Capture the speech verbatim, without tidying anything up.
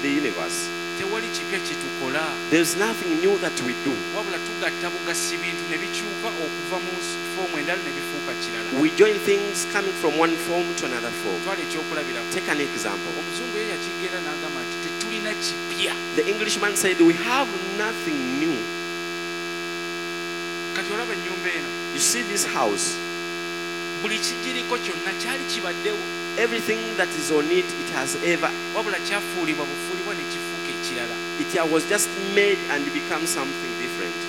the universe. Tewali kipya kye tukola. There's nothing new that we do. Wabula tugatta bugasi bintu ne bikyuka okuva mu foomu endala ne bifuuka kirala. We join things coming from one form to another form. Twala ekyokulabirako. Take an example. Omuzungu ye yakigeera n'agamba nti tetulina kipya. The Englishman said, we have nothing new. Kati olaba ennyumba eno. You see this house. Buli kigiriko kyonna kyali kibaddewo. Everything that is on it, it has ever. Wabula kyafuulibwa bufuulibwa ne kifuuka ekirala. It was just made and become something different.